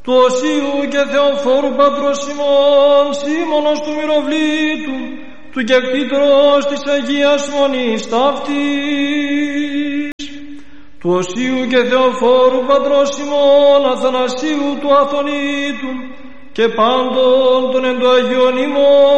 του Οσίου και Θεοφόρου Πατρός ημών, Σίμωνος του Μυροβλήτου, του κεκτήτρος της Αγίας Μονής ταύτης, του Οσίου και Θεοφόρου Πατρός ημών, Αθανασίου του Αθωνίτου και πάντων των εν το Αγίον ημών,